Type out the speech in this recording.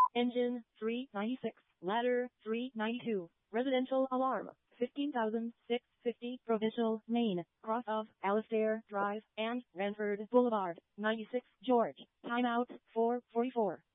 Engine 396, ladder 392, residential alarm 15,650, Provincial, Maine, cross of Alistair Drive and Ranford Boulevard, 96 George. Timeout 4:44.